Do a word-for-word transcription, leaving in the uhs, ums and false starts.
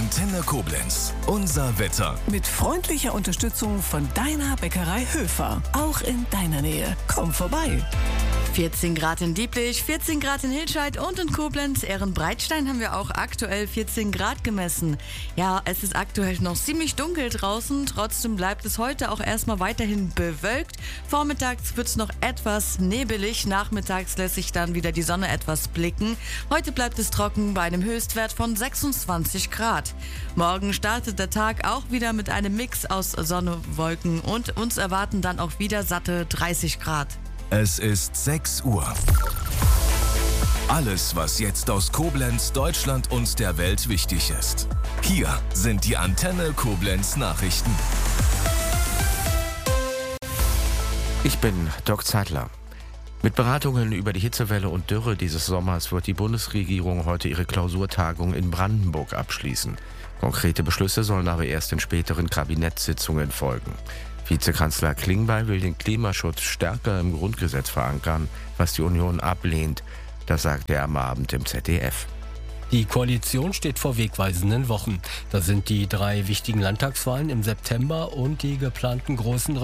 Antenne Koblenz. Unser Wetter. Mit freundlicher Unterstützung von deiner Bäckerei Höfer. Auch in deiner Nähe. Komm vorbei. vierzehn Grad in Dieblich, vierzehn Grad in Hilscheid und in Koblenz. Ehrenbreitstein haben wir auch aktuell vierzehn Grad gemessen. Ja, es ist aktuell noch ziemlich dunkel draußen. Trotzdem bleibt es heute auch erstmal weiterhin bewölkt. Vormittags wird es noch etwas nebelig. Nachmittags lässt sich dann wieder die Sonne etwas blicken. Heute bleibt es trocken bei einem Höchstwert von sechsundzwanzig Grad. Morgen startet der Tag auch wieder mit einem Mix aus Sonne, Wolken und uns erwarten dann auch wieder satte dreißig Grad. Es ist sechs Uhr. Alles, was jetzt aus Koblenz, Deutschland und der Welt wichtig ist. Hier sind die Antenne Koblenz Nachrichten. Ich bin Doc Zeitler. Mit Beratungen über die Hitzewelle und Dürre dieses Sommers wird die Bundesregierung heute ihre Klausurtagung in Brandenburg abschließen. Konkrete Beschlüsse sollen aber erst in späteren Kabinettssitzungen folgen. Vizekanzler Klingbeil will den Klimaschutz stärker im Grundgesetz verankern, was die Union ablehnt. Das sagte er am Abend im Z D F. Die Koalition steht vor wegweisenden Wochen. Da sind die drei wichtigen Landtagswahlen im September und die geplanten großen